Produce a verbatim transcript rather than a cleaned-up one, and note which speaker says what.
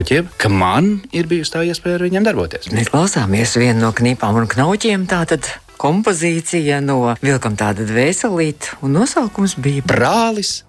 Speaker 1: ka man ir bijusi tā iespēja ar viņiem darboties.
Speaker 2: Mēs klausāmies vienu no Knipām un Knauķiem, tātad kompozīcija no Vilkam tāda dvēselīt, un nosaukums bija
Speaker 1: Brālis